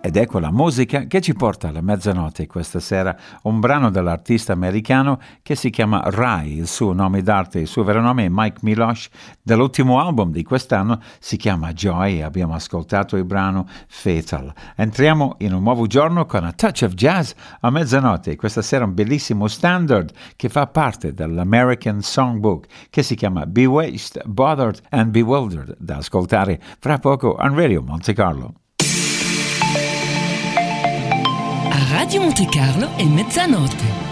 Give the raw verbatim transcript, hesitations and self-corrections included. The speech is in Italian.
ed ecco la musica che ci porta alla mezzanotte questa sera, un brano dell'artista americano che si chiama Rai, il suo nome d'arte, il suo vero nome è Mike Milosh, dell'ultimo album di quest'anno si chiama Joy, abbiamo ascoltato il brano Fatal. Entriamo in un nuovo giorno con A Touch of Jazz a mezzanotte, questa sera un bellissimo standard che fa parte dell'American Songbook che si chiama Bewitched, Bothered and Bewildered, da ascoltare fra poco on Radio Monte Carlo. A Radio Monte Carlo è mezzanotte.